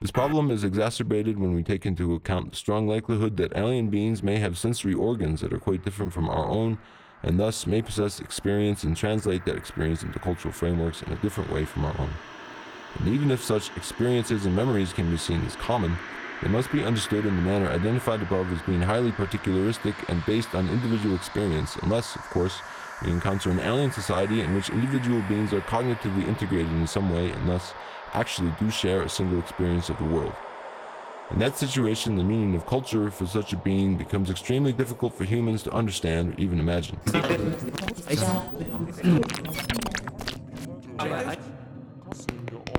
This problem is exacerbated when we take into account the strong likelihood that alien beings may have sensory organs that are quite different from our own, and thus may possess experience and translate that experience into cultural frameworks in a different way from our own. And even if such experiences and memories can be seen as common, they must be understood in the manner identified above as being highly particularistic and based on individual experience, unless, of course, we encounter an alien society in which individual beings are cognitively integrated in some way and thus actually do share a single experience of the world. In that situation, the meaning of culture for such a being becomes extremely difficult for humans to understand or even imagine.